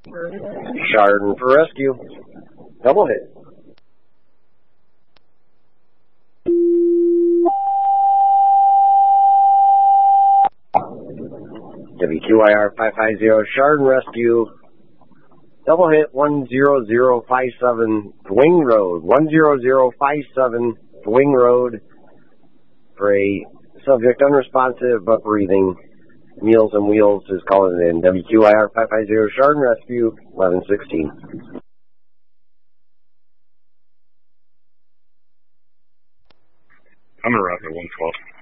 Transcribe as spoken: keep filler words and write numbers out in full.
Chardon for rescue. Double hit. W Q I R five five zero Chardon rescue. Double hit one zero zero five seven Wing Road. one zero zero five seven Wing Road for a subject unresponsive but breathing. Meals and Wheels is calling it in. W Q I R five five zero Chardon rescue eleven sixteen. I'm gonna wrap at one twelve.